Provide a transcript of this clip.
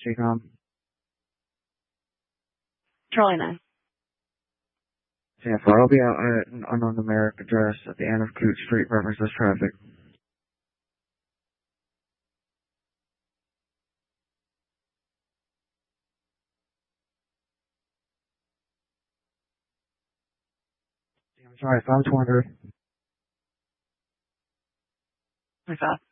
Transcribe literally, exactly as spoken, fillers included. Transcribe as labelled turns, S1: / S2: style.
S1: T-Com.
S2: Charlie nine.
S1: ten four, I'll be out at an unknown numeric address at the end of Coot Street, reference this traffic. I'm sorry, five two hundred.
S2: twenty-five.